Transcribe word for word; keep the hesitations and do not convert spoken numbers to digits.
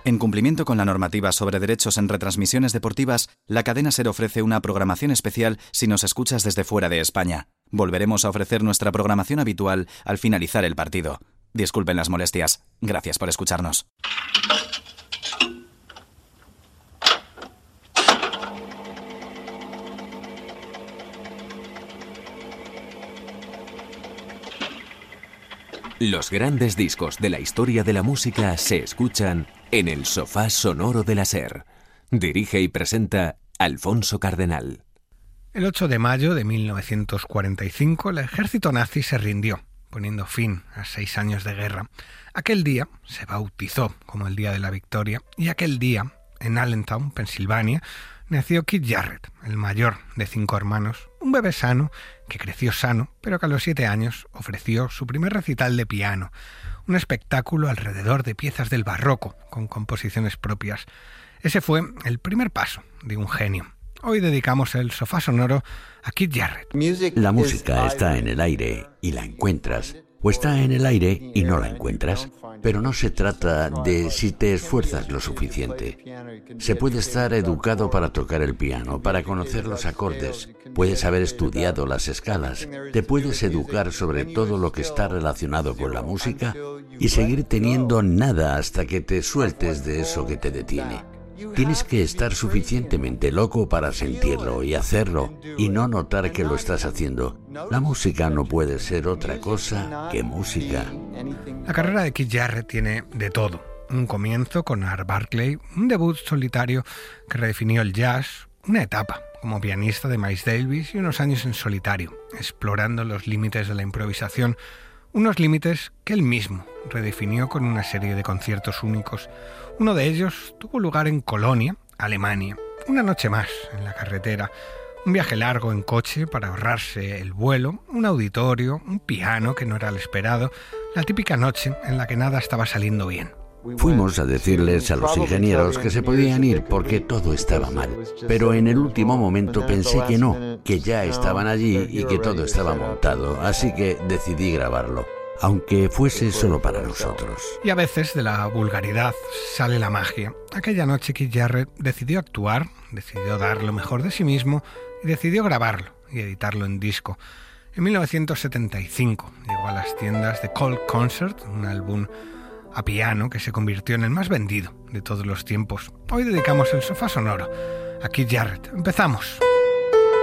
En cumplimiento con la normativa sobre derechos en retransmisiones deportivas, la cadena SER ofrece una programación especial si nos escuchas desde fuera de España. Volveremos a ofrecer nuestra programación habitual al finalizar el partido. Disculpen las molestias. Gracias por escucharnos. Los grandes discos de la historia de la música se escuchan en el sofá sonoro de la SER. Dirige y presenta Alfonso Cardenal. El ocho de mayo de mil novecientos cuarenta y cinco, el ejército nazi se rindió, poniendo fin a seis años de guerra. Aquel día se bautizó como el Día de la Victoria, y aquel día, en Allentown, Pensilvania, nació Keith Jarrett, el mayor de cinco hermanos, un bebé sano que creció sano, pero que a los siete años ofreció su primer recital de piano, un espectáculo alrededor de piezas del barroco, con composiciones propias. Ese fue el primer paso de un genio. Hoy dedicamos el sofá sonoro a Keith Jarrett. La música está en el aire y la encuentras, o está en el aire y no la encuentras, pero no se trata de si te esfuerzas lo suficiente. Se puede estar educado para tocar el piano, para conocer los acordes, puedes haber estudiado las escalas, te puedes educar sobre todo lo que está relacionado con la música y seguir teniendo nada hasta que te sueltes de eso que te detiene. Tienes que estar suficientemente loco para sentirlo y hacerlo y no notar que lo estás haciendo. La música no puede ser otra cosa que música. La carrera de Keith Jarrett tiene de todo. Un comienzo con Art Blakey, un debut solitario que redefinió el jazz, una etapa como pianista de Miles Davis y unos años en solitario, explorando los límites de la improvisación, unos límites que él mismo redefinió con una serie de conciertos únicos. Uno de ellos tuvo lugar en Colonia, Alemania. Una noche más en la carretera, un viaje largo en coche para ahorrarse el vuelo, un auditorio, un piano que no era el esperado, la típica noche en la que nada estaba saliendo bien. Fuimos a decirles a los ingenieros que se podían ir porque todo estaba mal. Pero en el último momento pensé que no, que ya estaban allí y que todo estaba montado, así que decidí grabarlo, aunque fuese solo para nosotros. Y a veces de la vulgaridad sale la magia. Aquella noche Keith Jarrett decidió actuar, decidió dar lo mejor de sí mismo y decidió grabarlo y editarlo en disco. En mil novecientos setenta y cinco llegó a las tiendas The Cold Concert, un álbum a piano que se convirtió en el más vendido de todos los tiempos. Hoy dedicamos el sofá sonoro a Keith Jarrett. ¡Empezamos!